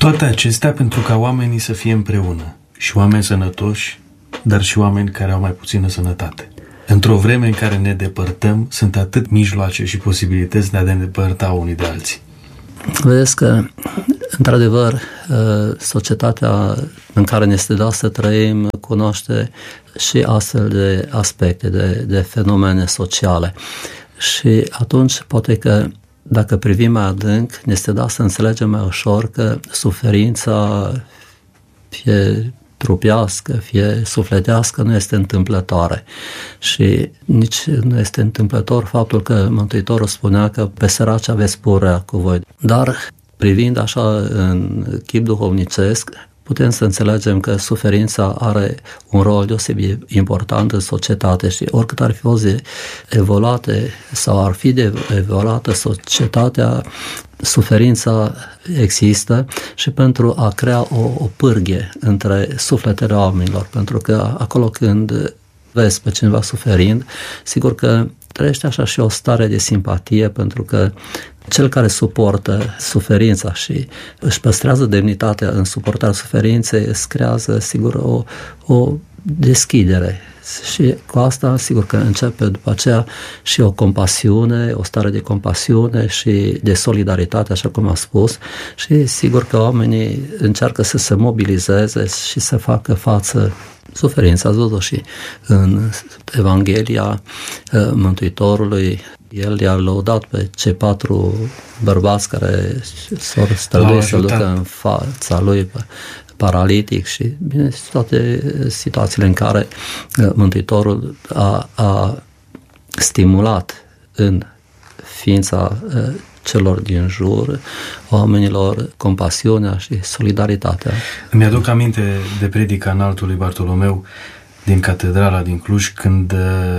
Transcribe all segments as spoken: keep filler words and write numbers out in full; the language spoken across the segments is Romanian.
Toate acestea pentru ca oamenii să fie împreună, și oameni sănătoși, dar și oameni care au mai puțină sănătate. Într-o vreme în care ne depărtăm, sunt atât mijloace și posibilități de a ne depărta unii de alții. Vedeți că, într-adevăr, societatea în care ne este dat să trăim cunoaște și astfel de aspecte, de, de fenomene sociale. Și atunci, poate că, dacă privim mai adânc, ne este dat să înțelegem mai ușor că suferința, fie trupească, fie sufletească, nu este întâmplătoare. Și nici nu este întâmplător faptul că Mântuitorul spunea că pe săraci aveți pururea cu voi. Dar, privind așa în chip duhovnicesc, putem să înțelegem că suferința are un rol deosebit important în societate și oricât ar fi fost de evoluate sau ar fi de evoluată societatea, suferința există și pentru a crea o, o pârghie între sufletele oamenilor, pentru că acolo când vezi pe cineva suferind, sigur că trăiește așa și o stare de simpatie, pentru că cel care suportă suferința și își păstrează demnitatea în suportarea suferinței îți creează, sigur, o, o deschidere. Și cu asta, sigur că începe după aceea și o compasiune, o stare de compasiune și de solidaritate, așa cum am spus, și sigur că oamenii încearcă să se mobilizeze și să facă față suferința. Ați văzut și în Evanghelia Mântuitorului, el i-a lăudat pe cei patru bărbați care s-au străduit să ducă în fața lui paralitic și, bine, toate situațiile în care Mântuitorul a, a stimulat în ființa celor din jur, oamenilor, compasiunea și solidaritatea. Îmi aduc aminte de predica înaltului Bartolomeu din catedrala din Cluj, când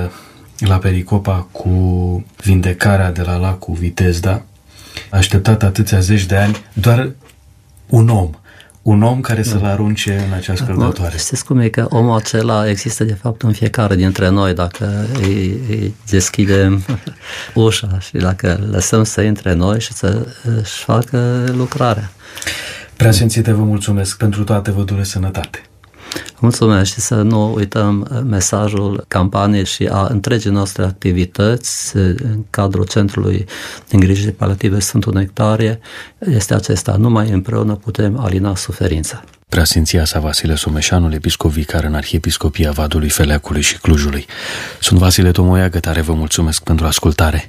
la pericopa cu vindecarea de la lacul Vitezda a așteptat atâția zeci de ani doar un om. Un om care să-l arunce în acea scăldătoare. Știți cum e? Că omul acela există de fapt în fiecare dintre noi. Dacă îi, îi deschidem ușa și dacă lăsăm să intre noi și să își facă lucrarea. Preasfințite, vă mulțumesc pentru toate, vă doresc sănătate. Mulțumesc și să nu uităm mesajul campaniei și a întregii noastre activități în cadrul Centrului de Îngrijire Paliative Sfântul Nectarie este acesta: numai împreună putem alina suferința. Preasfinția sa Vasile Someșanul, episcop vicar în Arhiepiscopia Vadului, Feleacului și Clujului. Sunt Vasile Tomoiagă, tare vă mulțumesc pentru ascultare.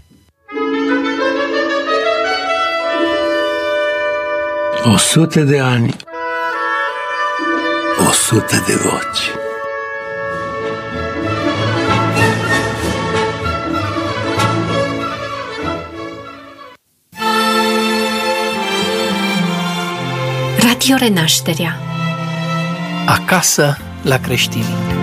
O sută de ani, o sută de voci. Radio Renașterea. Acasă la creștini.